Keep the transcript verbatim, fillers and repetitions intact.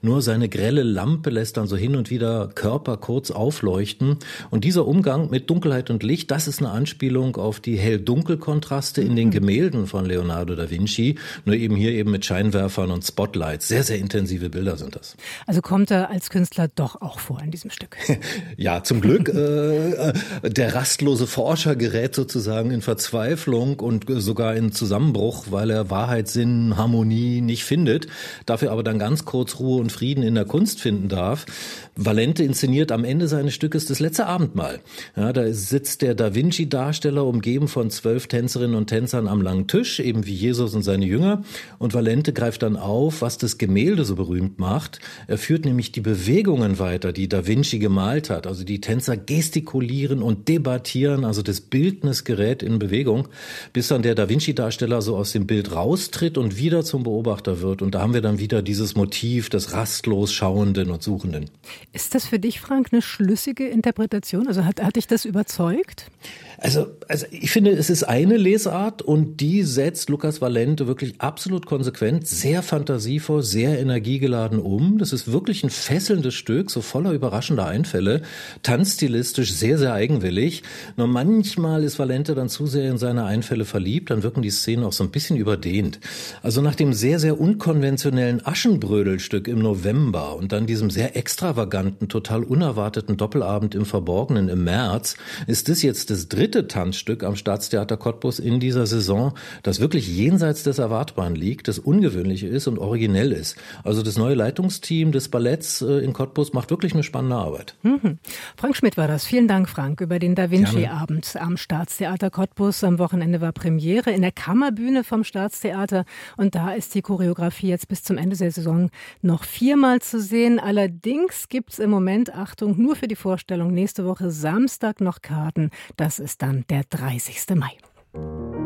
Nur seine grelle Lampe lässt dann so hin und wieder Körper kurz aufleuchten. Und dieser Umgang mit Dunkelheit und Licht, das ist eine Anspielung auf die Hell-Dunkel-Kontraste in den Gemälden von Leonardo da Vinci. Nur eben hier eben mit Scheinwerfern und Spotlights. Sehr, sehr intensive Bilder sind das. Also kommt er als Künstler doch auch vor in diesem Stück? Ja, zum Glück. äh, der rastlose Forscher gerät sozusagen in Verzweiflung und sogar in Zusammenbruch, weil er Wahrheitssinn, Harmonie nicht findet, dafür aber dann ganz kurz Ruhe und Frieden in der Kunst finden darf. Valente inszeniert am Ende seines Stückes das letzte Abendmahl. Ja, da sitzt der Da Vinci-Darsteller umgeben von zwölf Tänzerinnen und Tänzern am langen Tisch, eben wie Jesus und seine Jünger. Und Valente greift dann auf, was das Gemälde so berühmt macht. Er führt nämlich die Bewegungen weiter, die Da Vinci gemalt hat. Also die Tänzer gestikulieren und debattieren, also das Bildnis gerät in Bewegung, bis dann der Da Vinci-Darsteller so aus dem Bild raustritt und wieder zum Beobachter wird. Und da haben wir dann wieder dieses Motiv des rastlos Schauenden und Suchenden. Ist das für dich, Frank, eine schlüssige Interpretation? Also hat, hat dich das überzeugt? Also, also ich finde, es ist eine Lesart und die setzt Lucas Valente wirklich absolut konsequent, sehr fantasievoll, sehr energiegeladen um. Das ist wirklich ein fesselndes Stück, so voller überraschender Einfälle, tanzstilistisch sehr, sehr eigenwillig. Nur manchmal ist Valente dann zu sehr in seine Einfälle verliebt, dann wirken die Szenen auch so ein bisschen überdehnt. Also nach dem sehr, sehr unkonventionellen Aschenbrödelstück im November und dann diesem sehr extravaganten, total unerwarteten Doppelabend im Verborgenen im März, ist das jetzt das dritte Tanzstück am Staatstheater Cottbus in dieser Saison, das wirklich jenseits des Erwartbaren liegt, das ungewöhnlich ist und originell ist. Also das neue Leitungsteam des Balletts in Cottbus macht wirklich eine spannende Arbeit. Mhm. Frank Schmidt war das. Vielen Dank, Frank, über den Da Vinci-Abend am Staatstheater Cottbus. Am Wochenende war Premiere in der Kammerbühne vom Staatstheater und da ist die Choreografie jetzt bis zum Ende der Saison noch viermal zu sehen. Allerdings gibt es im Moment, Achtung, nur für die Vorstellung nächste Woche Samstag noch Karten. Das ist dann der dreißigste Mai.